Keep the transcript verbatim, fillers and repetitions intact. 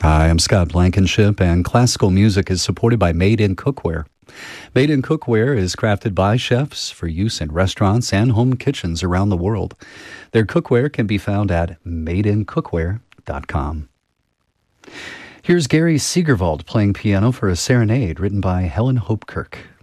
Hi, I'm Scott Blankenship, and classical music is supported by Made in Cookware. Made in Cookware is crafted by chefs for use in restaurants and home kitchens around the world. Their cookware can be found at made in cookware dot com. Here's Gary Segerwald playing piano for a serenade written by Helen Hopkirk.